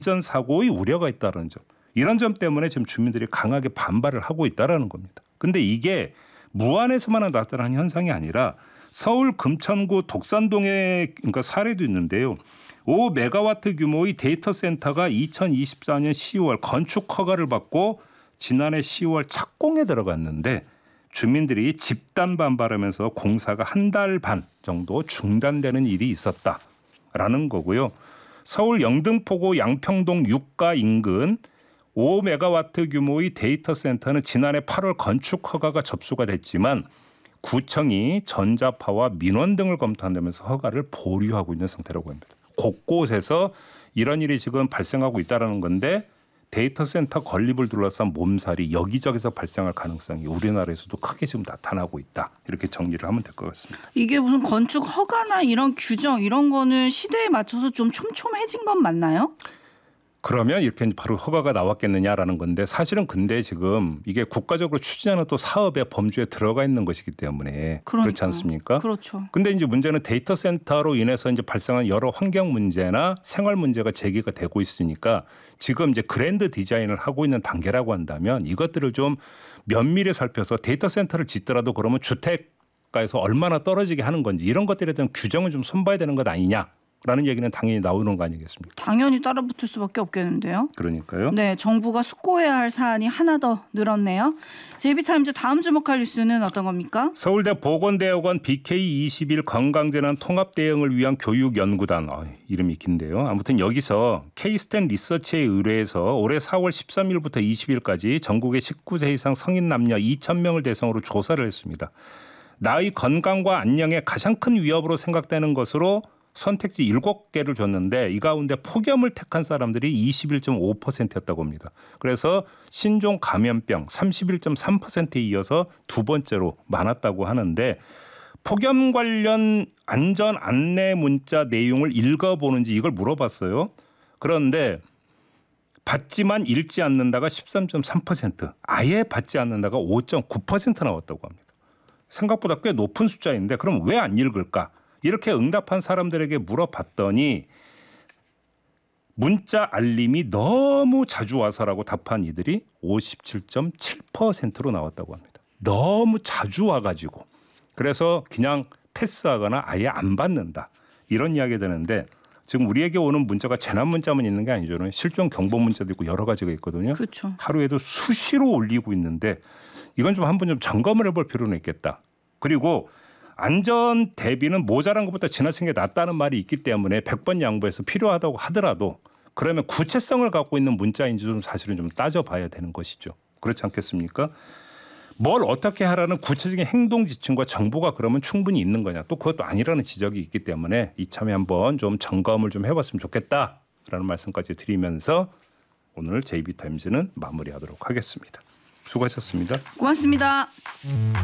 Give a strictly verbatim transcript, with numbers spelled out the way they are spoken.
안전 사고의 우려가 있다는 점. 이런 점 때문에 지금 주민들이 강하게 반발을 하고 있다라는 겁니다. 근데 이게 무안에서만 나타난 현상이 아니라 서울 금천구 독산동의 그러니까 사례도 있는데요. 오 메가와트 규모의 데이터 센터가 이천이십사 년 시월 건축 허가를 받고 지난해 시월 착공에 들어갔는데 주민들이 집단 반발하면서 공사가 한 달 반 정도 중단되는 일이 있었다라는 거고요. 서울 영등포구 양평동 육가 인근 오 메가와트 규모의 데이터 센터는 지난해 팔월 건축 허가가 접수가 됐지만 구청이 전자파와 민원 등을 검토한다면서 허가를 보류하고 있는 상태라고 합니다. 곳곳에서 이런 일이 지금 발생하고 있다는 건데 데이터 센터 건립을 둘러싼 몸살이 여기저기서 발생할 가능성이 우리나라에서도 크게 지금 나타나고 있다. 이렇게 정리를 하면 될 것 같습니다. 이게 무슨 건축 허가나 이런 규정 이런 거는 시대에 맞춰서 좀 촘촘해진 건 맞나요? 그러면 이렇게 바로 허가가 나왔겠느냐라는 건데 사실은 근데 지금 이게 국가적으로 추진하는 또 사업의 범주에 들어가 있는 것이기 때문에 그러니까요. 그렇지 않습니까? 그렇죠. 근데 이제 문제는 데이터 센터로 인해서 이제 발생한 여러 환경 문제나 생활 문제가 제기가 되고 있으니까 지금 이제 그랜드 디자인을 하고 있는 단계라고 한다면 이것들을 좀 면밀히 살펴서 데이터 센터를 짓더라도 그러면 주택가에서 얼마나 떨어지게 하는 건지 이런 것들에 대한 규정을 좀 손봐야 되는 것 아니냐. 라는 얘기는 당연히 나오는 거 아니겠습니까? 당연히 따라붙을 수밖에 없겠는데요. 그러니까요. 네, 정부가 숙고해야 할 사안이 하나 더 늘었네요. 제이비타임즈 다음 주목할 뉴스는 어떤 겁니까? 서울대 보건대학원 비케이 이십일 건강재난 통합대응을 위한 교육연구단. 어, 이름이 긴데요. 아무튼 여기서 K스탠 리서치에 의뢰해서 올해 사월 십삼일부터 이십일까지 전국의 십구 세 이상 성인 남녀 이천 명을 대상으로 조사를 했습니다. 나의 건강과 안녕에 가장 큰 위협으로 생각되는 것으로 선택지 일곱 개를 줬는데 이 가운데 폭염을 택한 사람들이 이십일 점 오 퍼센트였다고 합니다. 그래서 신종 감염병 삼십일 점 삼 퍼센트에 이어서 두 번째로 많았다고 하는데 폭염 관련 안전 안내 문자 내용을 읽어보는지 이걸 물어봤어요. 그런데 받지만 읽지 않는다가 십삼 점 삼 퍼센트, 아예 받지 않는다가 오 점 구 퍼센트 나왔다고 합니다. 생각보다 꽤 높은 숫자인데 그럼 왜 안 읽을까? 이렇게 응답한 사람들에게 물어봤더니 문자 알림이 너무 자주 와서라고 답한 이들이 오십칠 점 칠 퍼센트로 나왔다고 합니다. 너무 자주 와가지고 그래서 그냥 패스하거나 아예 안 받는다. 이런 이야기가 되는데 지금 우리에게 오는 문자가 재난 문자만 있는 게 아니죠. 실종 경보 문자도 있고 여러 가지가 있거든요. 그렇죠. 하루에도 수시로 올리고 있는데 이건 좀 한번 좀 점검을 해볼 필요는 있겠다. 그리고 안전 대비는 모자란 것보다 지나친 게 낫다는 말이 있기 때문에 백 번 양보해서 필요하다고 하더라도 그러면 구체성을 갖고 있는 문자인지 좀 사실은 좀 따져봐야 되는 것이죠. 그렇지 않겠습니까? 뭘 어떻게 하라는 구체적인 행동 지침과 정보가 그러면 충분히 있는 거냐. 또 그것도 아니라는 지적이 있기 때문에 이참에 한번 좀 점검을 좀 해봤으면 좋겠다라는 말씀까지 드리면서 오늘 제이비타임즈는 마무리하도록 하겠습니다. 수고하셨습니다. 고맙습니다.